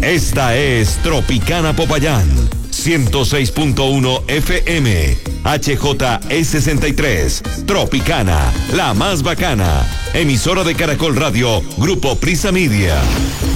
Esta es Tropicana Popayán, 106.1 FM, HJE63, Tropicana, la más bacana, emisora de Caracol Radio, Grupo Prisa Media.